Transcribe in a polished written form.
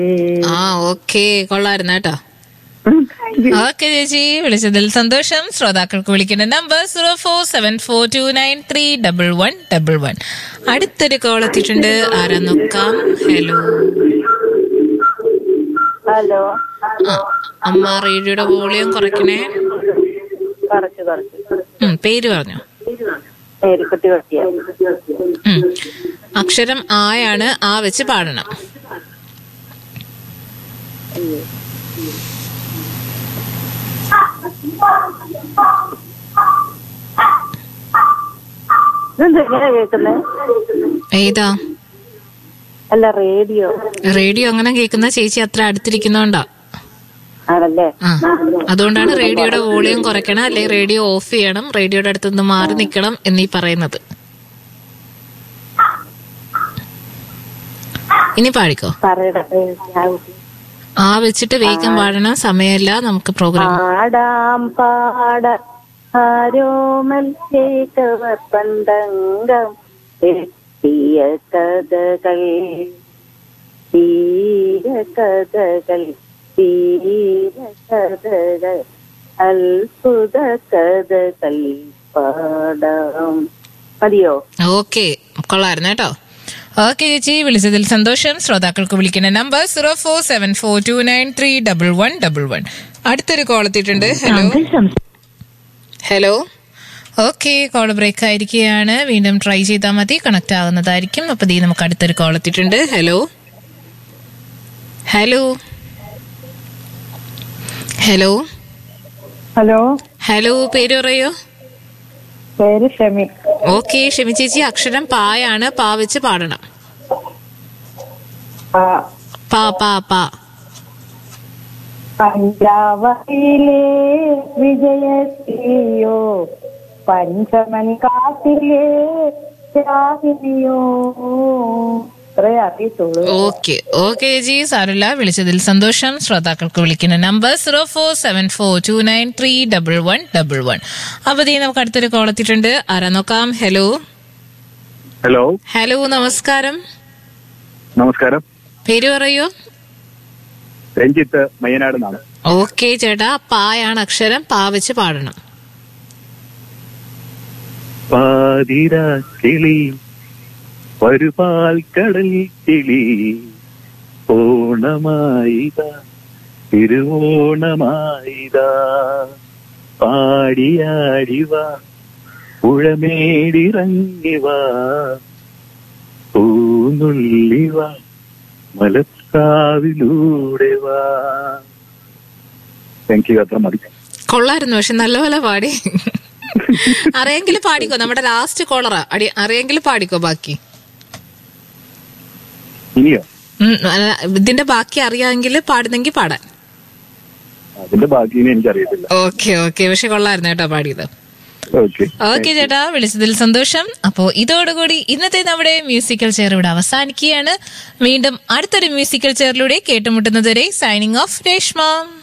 ആ ഓക്കെ, കൊള്ളായിരുന്നു കേട്ടോ. ഓക്കെ ചേച്ചി, വിളിച്ചതിൽ സന്തോഷം. ശ്രോതാക്കൾക്ക് വിളിക്കേണ്ട നമ്പർ 0474293111. അടുത്തൊരു കോൾ എത്തിയിട്ടുണ്ട്. ആരാ നോക്കാം. Hello hello. അമ്മ റേഡിയോയുടെ വോളിയം കുറയ്ക്കണേ. പേര് പറഞ്ഞോ. അക്ഷരം ആയാണ്, ആ വെച്ച് പാടണം. ഏതാ? അല്ല, റേഡിയോ. റേഡിയോ അങ്ങനെ കേൾക്കുന്ന ചേച്ചി അത്ര അടുത്തിരിക്കുന്നോണ്ടാ. അതുകൊണ്ടാണ് റേഡിയോയുടെ വോളിയം കുറയ്ക്കണം, അല്ലെ റേഡിയോ ഓഫ് ചെയ്യണം, റേഡിയോയുടെ അടുത്തുനിന്ന് മാറി നിൽക്കണം എന്നീ പറയുന്നത്. ഇനി പാടിക്കോ. ആ വെച്ചിട്ട് വേഗം പാടണം, സമയമല്ല നമുക്ക് പ്രോഗ്രാം. പാടാം പാടാരോമൽ പന്തംഗം എത്തിയ കഥകൾ കഥകൾ കഥകൾ അത്ഭുത കഥകൾ പാടാം. മതിയോ? ഓക്കെ, കൊള്ളായിരുന്നു കേട്ടോ. ഓക്കെ ചേച്ചി, വിളിച്ചതിൽ സന്തോഷം. ശ്രോതാക്കൾക്ക് വിളിക്കുന്ന നമ്പർ 0474293111. അടുത്തൊരു കോൾ എത്തിയിട്ടുണ്ട്. Hello hello. Okay, call break ആയിരിക്കുകയാണ്. വീണ്ടും ട്രൈ ചെയ്താൽ മതി, കണക്ട് ആകുന്നതായിരിക്കും. അപ്പൊ നമുക്ക് അടുത്തൊരു കോൾ എത്തിയിട്ടുണ്ട്. Hello hello hello hello hello. പേര് പറയോ? പേര് ഷമി. ഓക്കെ ഷമി ചേച്ചി, അക്ഷരം പായാണ്, പാ വെച്ച് പാടണം. പാ പാ പാ. പഞ്ചാബിലെ വിജയത്തിയോ പഞ്ചമൻ കാട്ടിലെ രാഹിനിയോ. ഓക്കെ ഓക്കെ ചേച്ചി, സാരമില്ല. വിളിച്ചതിൽ സന്തോഷം. ശ്രോതാക്കൾക്ക് വിളിക്കുന്ന നമ്പർ 0474293111. അപ്പൊ നമുക്ക് അടുത്തൊരു കോൾ എത്തിയിട്ടുണ്ട്. ആരാ നോക്കാം. Hello hello hello. നമസ്കാരം. നമസ്കാരം. പേര് പറയൂ. രഞ്ജിത്ത്, മയ്യനാട് നിന്നാണ്. ഓക്കെ ചേട്ടാ, പായാണ് അക്ഷരം, പാ വെച്ച് പാടണം. പാതിരാ കിളി ഒരുപാൽ കടൽ കിളി ഓണമായിതാ തിരുവോണമായിതാ പാടിയാടിവാ പുഴമേടിറങ്ങിവാ പൂന്നുള്ളിവാ മലക്കാവിലൂടെ വാ. Thank you. അത്ര മതി. കൊള്ളായിരുന്നു, പക്ഷെ നല്ലപോലെ പാടി. അറിയെങ്കിലും പാടിക്കോ. നമ്മുടെ ലാസ്റ്റ് കോളറാ. അറിയെങ്കിലും പാടിക്കോ ബാക്കി. ഇനിയോ? ഇതിന്റെ ബാക്കി അറിയാമെങ്കിൽ പാടുന്നെങ്കിൽ പാടാൻ. അതിന്റെ ബാക്കി എനിക്കറിയത്തില്ല. ഓക്കെ ഓക്കെ, പക്ഷെ കൊള്ളായിരുന്നു കേട്ടോ പാടിയത്. ഓക്കെ ചേട്ടാ, വിളിച്ചതിൽ സന്തോഷം. അപ്പോ ഇതോടുകൂടി ഇന്നത്തെ നമ്മുടെ മ്യൂസിക്കൽ ചെയർ ഇവിടെ അവസാനിക്കുകയാണ്. വീണ്ടും അടുത്തൊരു മ്യൂസിക്കൽ ചെയറിലൂടെ കേട്ടുമുട്ടുന്നതുവരെ സൈനിങ് ഓഫ് രേഷ്മ.